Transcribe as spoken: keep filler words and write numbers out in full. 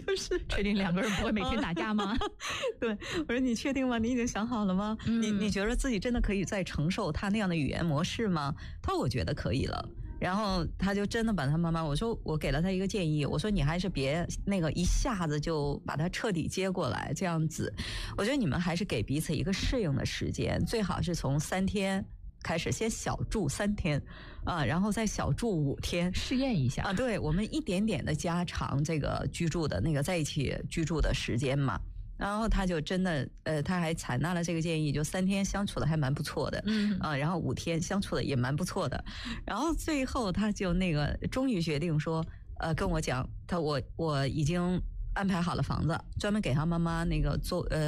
就是确定两个人不会每天打架吗？ 对，我说你确定吗？你已经想好了吗？嗯、你你觉得自己真的可以再承受他那样的语言模式吗？他说我觉得可以了。然后他就真的把他妈妈，我说我给了他一个建议，我说你还是别那个一下子就把他彻底接过来，这样子，我觉得你们还是给彼此一个适应的时间，最好是从三天开始，先小住三天啊，然后再小住五天， 试验一下啊。对，我们一点点的加长这个居住的那个在一起居住的时间嘛。然后他就真的，呃，他还采纳了这个建议，就三天相处的还蛮不错的，嗯啊，然后五天相处的也蛮不错的，然后最后他就那个终于决定说，呃，跟我讲，他我我已经安排好了房子，专门给他妈妈那个做呃。